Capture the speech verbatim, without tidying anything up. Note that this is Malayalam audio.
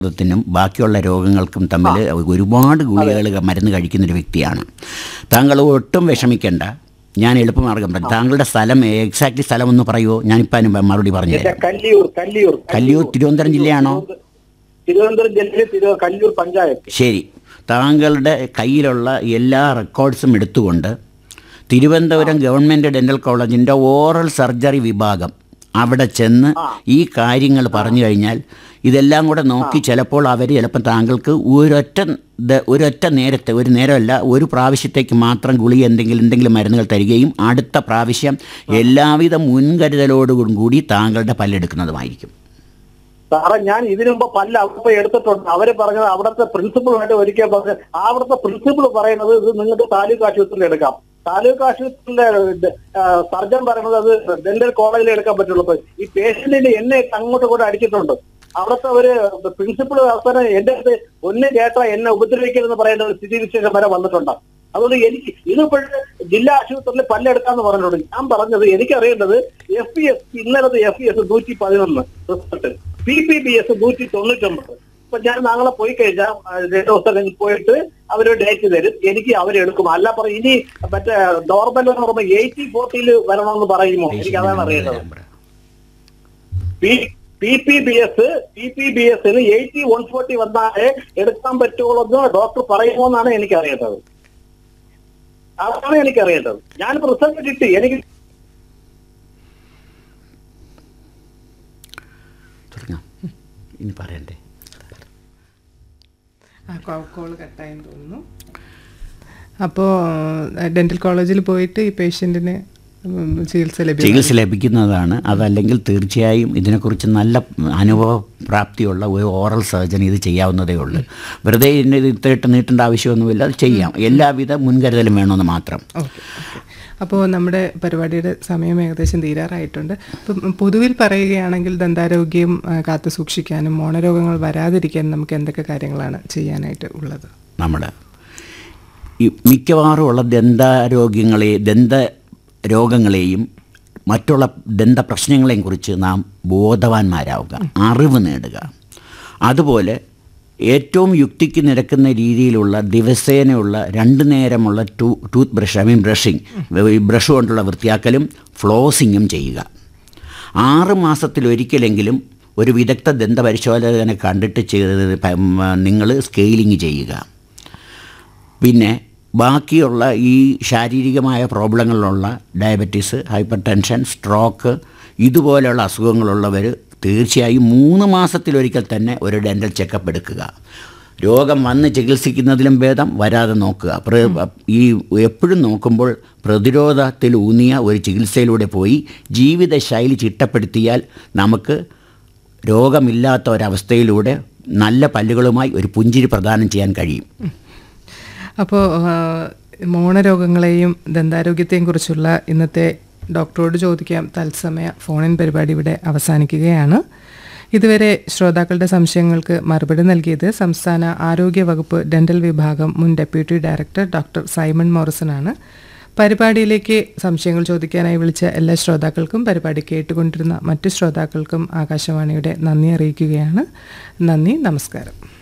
ത്തിനും ബാക്കിയുള്ള രോഗങ്ങൾക്കും തമ്മിൽ ഒരുപാട് ഗുളികകൾ മരുന്ന് കഴിക്കുന്നൊരു വ്യക്തിയാണ്. താങ്കൾ ഒട്ടും വിഷമിക്കേണ്ട. ഞാൻ എളുപ്പമാർഗം പറഞ്ഞു. താങ്കളുടെ സ്ഥലം എക്സാക്ട്ലി സ്ഥലം ഒന്ന് പറയുമോ? ഞാനിപ്പോൾ അതിന് മറുപടി പറഞ്ഞു തരാം. കല്ലിയൂർ കല്ലിയൂർ കല്ലിയൂർ തിരുവനന്തപുരം ജില്ലയാണോ? തിരുവനന്തപുരം ജില്ലയിലെ കല്ലിയൂർ പഞ്ചായത്ത്. ശരി. താങ്കളുടെ കയ്യിലുള്ള എല്ലാ റെക്കോർഡ്സും എടുത്തുകൊണ്ട് തിരുവനന്തപുരം ഗവൺമെൻറ് ഡെൻ്റൽ കോളേജിൻ്റെ ഓറൽ സർജറി വിഭാഗം അവിടെ ചെന്ന് ഈ കാര്യങ്ങൾ പറഞ്ഞു കഴിഞ്ഞാൽ ഇതെല്ലാം കൂടെ നോക്കി ചിലപ്പോൾ അവർ ചിലപ്പോൾ താങ്കൾക്ക് ഒരൊറ്റ ഒരൊറ്റ നേരത്തെ ഒരു നേരമല്ല ഒരു പ്രാവശ്യത്തേക്ക് മാത്രം ഗുളിക എന്തെങ്കിലും എന്തെങ്കിലും മരുന്നുകൾ തരികയും അടുത്ത പ്രാവശ്യം എല്ലാവിധ മുൻകരുതലോടും കൂടി താങ്കളുടെ പല്ലെടുക്കുന്നതുമായിരിക്കും. സാറേ, ഞാൻ ഇതിനു മുമ്പ് പല അവിടെ എടുത്തിട്ടുണ്ട്. അവര് പറഞ്ഞത് അവിടുത്തെ പ്രിൻസിപ്പളുമായിട്ട് ഒരിക്കൽ പറഞ്ഞ അവിടുത്തെ പ്രിൻസിപ്പൾ പറയുന്നത് ഇത് നിങ്ങൾക്ക് താലൂക്ക് ആശുപത്രിയിൽ എടുക്കാം. താലൂക്ക് ആശുപത്രിയിലെ സർജൻ പറയുന്നത് അത് ഡെന്റൽ കോളേജിൽ എടുക്കാൻ പറ്റുള്ളൂ. ഈ പേഷ്യന്റിന് എന്നെ അങ്ങോട്ട് കൂടെ അടിച്ചിട്ടുണ്ട്. അവിടുത്തെ ഒരു പ്രിൻസിപ്പൾ അവസാനം എന്റെ അടുത്ത് ഒന്ന് കേട്ടാ എന്നെ ഉപദ്രവിക്കരുതെന്ന് പറയുന്ന ഒരു സ്ഥിതിവിശേഷം വരെ വന്നിട്ടുണ്ട്. അതുകൊണ്ട് എനിക്ക് ഇതിപ്പോഴത്തെ ജില്ലാ ആശുപത്രിയിൽ പല്ലെടുക്കാന്ന് പറഞ്ഞിട്ടുണ്ട്. ഞാൻ പറഞ്ഞത് എനിക്കറിയേണ്ടത് എഫ് പി എസ് ഇന്നലത്തെ എഫ് പി എസ് നൂറ്റി പതിനൊന്ന് result, P P B S നൂറ്റി തൊണ്ണൂറ്റൊമ്പത്. ഇപ്പൊ ഞാൻ നാളെ പോയി കഴിഞ്ഞാൽ രണ്ട് ദിവസം കഴിഞ്ഞ് പോയിട്ട് അവര് ഡേറ്റ് തരും, എനിക്ക് അവരെടുക്കും. അല്ല പറയും ഇനി മറ്റേ നോർമൽ എന്ന് പറയുമ്പോൾ എയ്റ്റി ഫോർട്ടിയിൽ വരണമെന്ന് പറയുമോ? എനിക്ക് അതാണ് അറിയേണ്ടത്. P P B S P P B എസിന് എയ്റ്റി വൺ ഫോർട്ടി വന്നാലേ എടുക്കാൻ പറ്റുള്ളൂ എന്ന് ഡോക്ടർ പറയുമോ എന്നാണ് എനിക്കറിയേണ്ടത്. അതാണ് എനിക്കറിയേണ്ടത്. ഞാനിപ്പോ റിസൾട്ട് കിട്ടി. എനിക്ക് ഇനി പറയണ്ടേ? കോൾ കട്ടായെന്ന് തോന്നുന്നു. അപ്പോൾ ഡെന്റൽ കോളേജിൽ പോയിട്ട് ഈ പേഷ്യൻറ്റിന് ചികിത്സ ലഭിക്കും ചികിത്സ ലഭിക്കുന്നതാണ്. അതല്ലെങ്കിൽ തീർച്ചയായും ഇതിനെക്കുറിച്ച് നല്ല അനുഭവ പ്രാപ്തിയുള്ള ഒരു ഓറൽ സർജൻ ഇത് ചെയ്യാവുന്നതേ ഉള്ളൂ. വെറുതെ ഇതിൻ്റെ ഇത്തിട്ട് നീട്ടേണ്ട ആവശ്യമൊന്നുമില്ല. അത് ചെയ്യാം. എല്ലാവിധ മുൻകരുതലും വേണമെന്ന് മാത്രം. ഓക്കെ. അപ്പോൾ നമ്മുടെ പരിപാടിയുടെ സമയം ഏകദേശം തീരാറായിട്ടുണ്ട്. അപ്പം പൊതുവിൽ പറയുകയാണെങ്കിൽ ദന്താരോഗ്യം കാത്തു സൂക്ഷിക്കാനും മോണരോഗങ്ങൾ വരാതിരിക്കാനും നമുക്ക് എന്തൊക്കെ കാര്യങ്ങളാണ് ചെയ്യാനായിട്ട് ഉള്ളത്? നമ്മൾ ഈ മിക്കവാറും ഉള്ള ദന്താരോഗ്യങ്ങളെ ദന്ത രോഗങ്ങളെയും മറ്റുള്ള ദന്ത പ്രശ്നങ്ങളെയും കുറിച്ച് നാം ബോധവാന്മാരാവുക, അറിവ് നേടുക. അതുപോലെ ഏറ്റവും യുക്തിക്ക് നിരക്കുന്ന രീതിയിലുള്ള ദിവസേനയുള്ള രണ്ട് നേരമുള്ള two tooth brush I mean brushing brush കൊണ്ടുള്ള വൃത്തിയാക്കലും ഫ്ലോസിങ്ങും ചെയ്യുക. ആറ് മാസത്തിലൊരിക്കലെങ്കിലും ഒരു വിദഗ്ധ ദന്ത പരിശോധകനെ കണ്ടിട്ട് ചെയ്ത് നിങ്ങൾ സ്കെയിലിംഗ് ചെയ്യുക. പിന്നെ ബാക്കിയുള്ള ഈ ശാരീരികമായ പ്രോബ്ലങ്ങളിലുള്ള ഡയബറ്റീസ്, ഹൈപ്പർ ടെൻഷൻ, സ്ട്രോക്ക് ഇതുപോലെയുള്ള അസുഖങ്ങളുള്ളവർ തീർച്ചയായും മൂന്ന് മാസത്തിലൊരിക്കൽ തന്നെ ഒരു ഡെൻ്റൽ ചെക്കപ്പ് എടുക്കുക. രോഗം വന്ന് ചികിത്സിക്കുന്നതിലും ഭേദം വരാതെ നോക്കുക. ഈ എപ്പോഴും നോക്കുമ്പോൾ പ്രതിരോധത്തിൽ ഊന്നിയ ഒരു ചികിത്സയിലൂടെ പോയി ജീവിതശൈലി ചിട്ടപ്പെടുത്തിയാൽ നമുക്ക് രോഗമില്ലാത്ത ഒരവസ്ഥയിലൂടെ നല്ല പല്ലുകളുമായി ഒരു പുഞ്ചിരി പ്രദാനം ചെയ്യാൻ കഴിയും. അപ്പോൾ മോണരോഗങ്ങളെയും ദന്താരോഗ്യത്തെയും കുറിച്ചുള്ള ഇന്നത്തെ ഡോക്ടറോട് ചോദിക്കാം തത്സമയ ഫോണിൻ പരിപാടി ഇവിടെ അവസാനിക്കുകയാണ്. ഇതുവരെ ശ്രോതാക്കളുടെ സംശയങ്ങൾക്ക് മറുപടി നൽകിയത് സംസ്ഥാന ആരോഗ്യ വകുപ്പ് ഡെന്റൽ വിഭാഗം മുൻ ഡെപ്യൂട്ടി ഡയറക്ടർ ഡോക്ടർ സൈമൺ മോറിസനാണ്. പരിപാടിയിലേക്ക് സംശയങ്ങൾ ചോദിക്കാനായി വിളിച്ച എല്ലാ ശ്രോതാക്കൾക്കും പരിപാടി കേട്ടുകൊണ്ടിരുന്ന മറ്റു ശ്രോതാക്കൾക്കും ആകാശവാണിയുടെ നന്ദി അറിയിക്കുകയാണ്. നന്ദി, നമസ്കാരം.